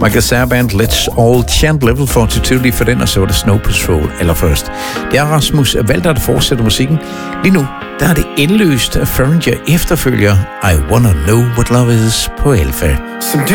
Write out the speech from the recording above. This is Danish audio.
Michael Saraband, Let's All Chant Level 42 lige for den, og så var det Snow Patrol allerførst. Det er Rasmus Walter, der fortsætter musikken. Lige nu, der er det indløst af Foreigner efterfølger I Wanna Know What Love Is på Alpha.